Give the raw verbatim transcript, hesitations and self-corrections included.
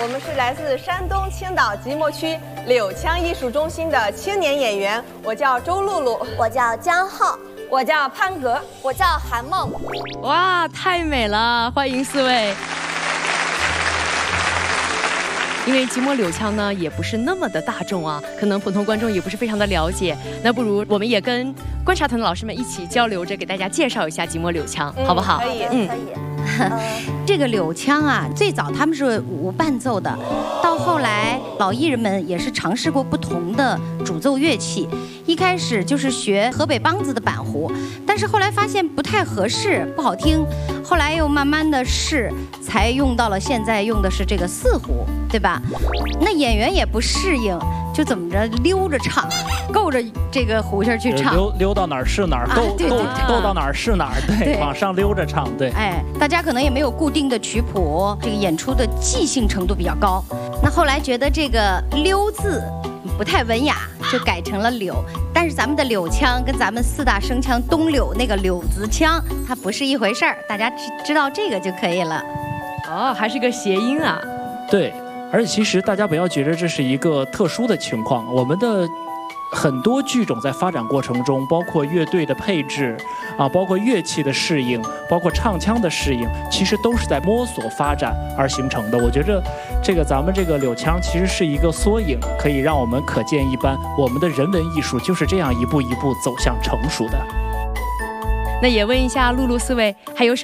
我们是来自山东青岛即墨区柳腔艺术中心的青年演员，我叫周露露， 我叫江浩， 我叫潘格， 我叫韩梦。 哇，太美了！欢迎四位。因为即墨柳腔呢也不是那么的大众啊，可能普通观众也不是非常的了解，那不如我们也跟观察团的老师们一起交流着，给大家介绍一下即墨柳腔，嗯、好不好？ 可以， 嗯，可以。 这个柳腔啊，最早他们是无伴奏的，到后来老艺人们也是尝试过不同的主奏乐器。一开始就是学河北梆子的板胡，但是后来发现不太合适，不好听，后来又慢慢的试，才用到了现在用的是这个四胡，对吧？那演员也不适应，就怎么着溜着唱，够着这个胡琴去唱， 溜溜到哪儿是哪儿，够够够到哪儿是哪儿，对，往上溜着唱，对。 哎，大家可能也没有固定的曲谱，这个演出的即兴程度比较高。那后来觉得这个溜字不太文雅，就改成了柳。但是咱们的柳腔跟咱们四大声腔东柳那个柳子腔，它不是一回事儿，大家知知道这个就可以了。 哦，还是个谐音啊。 对，而且其实大家不要觉得这是一个特殊的情况，我们的很多剧种在发展过程中，包括乐队的配置啊，包括乐器的适应，包括唱腔的适应，其实都是在摸索发展而形成的。我觉着这个咱们这个柳腔其实是一个缩影，可以让我们可见一斑，我们的人文艺术就是这样一步一步走向成熟的。 那也问一下露露四位，还有什么